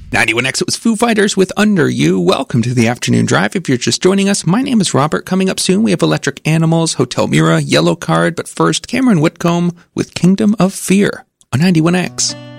91X, it was Foo Fighters with Under You. Welcome to the Afternoon Drive. If you're just joining us, my name is Robert. Coming up soon, we have Electric Animals, Hotel Mira, Yellow Card, but first, Cameron Whitcomb with Kingdom of Fear on 91X.